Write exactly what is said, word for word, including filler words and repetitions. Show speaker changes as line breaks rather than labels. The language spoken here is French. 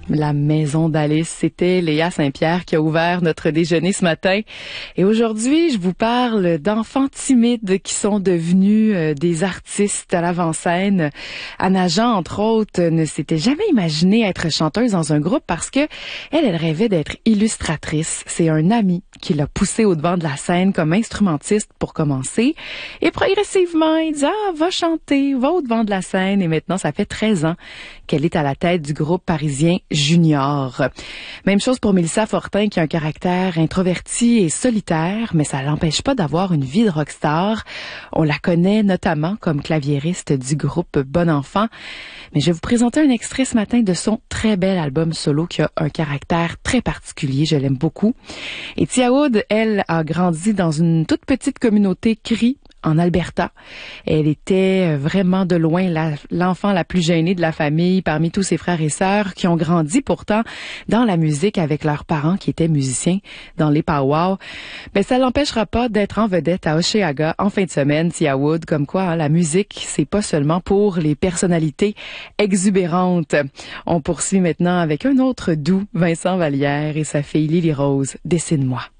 La maison d'Alice, c'était Léa Saint-Pierre qui a ouvert notre déjeuner ce matin. Et aujourd'hui, je vous parle d'enfants timides qui sont devenus euh, des artistes à l'avant-scène. Anna Jean, entre autres, ne s'était jamais imaginée être chanteuse dans un groupe parce que elle, elle rêvait d'être illustratrice. C'est un ami qui l'a poussée au devant de la scène comme instrumentiste pour commencer. Et progressivement, il dit « Ah, va chanter, va au devant de la scène. » Et maintenant, ça fait treize ans qu'elle est à la tête du groupe parisien Junior. Même chose pour Mélissa Fortin qui a un caractère introverti et solitaire, mais ça l'empêche pas d'avoir une vie de rockstar. On la connaît notamment comme claviériste du groupe Bon Enfant. Mais je vais vous présenter un extrait ce matin de son très bel album solo qui a un caractère très particulier. Je l'aime beaucoup. Et Tia Wood, elle, a grandi dans une toute petite communauté Cri en Alberta. Elle était vraiment de loin la, l'enfant la plus gênée de la famille parmi tous ses frères et sœurs qui ont grandi pourtant dans la musique avec leurs parents qui étaient musiciens dans les pow-wow. Ben, ça l'empêchera pas d'être en vedette à Hochelaga en fin de semaine, Tia Wood, comme quoi hein, la musique, c'est pas seulement pour les personnalités exubérantes. On poursuit maintenant avec un autre doux, Vincent Vallière et sa fille Lily Rose, Dessine-moi.